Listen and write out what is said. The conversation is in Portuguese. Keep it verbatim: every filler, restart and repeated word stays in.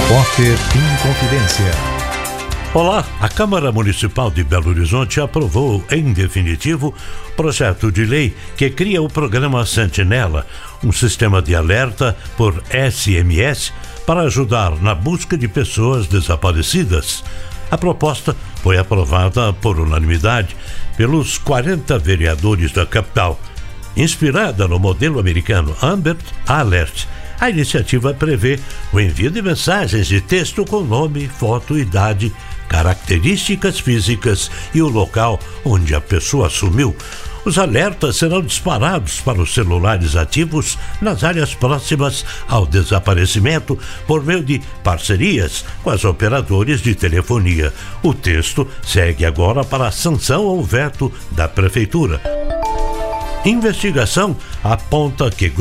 Repórter Inconfidência. Olá, a Câmara Municipal de Belo Horizonte aprovou, em definitivo, projeto de lei que cria o programa Sentinela, um sistema de alerta por S M S para ajudar na busca de pessoas desaparecidas. A proposta foi aprovada por unanimidade pelos quarenta vereadores da capital. Inspirada no modelo americano Amber Alert, a iniciativa prevê o envio de mensagens de texto com nome, foto, idade, características físicas e o local onde a pessoa sumiu. Os alertas serão disparados para os celulares ativos nas áreas próximas ao desaparecimento por meio de parcerias com as operadoras de telefonia. O texto segue agora para a sanção ou veto da Prefeitura. Investigação aponta que